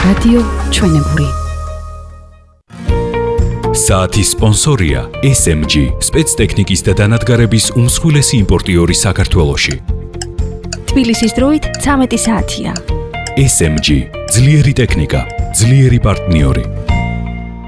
რადიო ჩვენებური. საათის სპონსორია SMG, სპეცტექნიკის და დანადგარების უმსხვილესი იმპორტიორი საქართველოში. თბილისის დროით 13 საათია. SMG, ძლიერი ტექნიკა, ძლიერი პარტნიორი.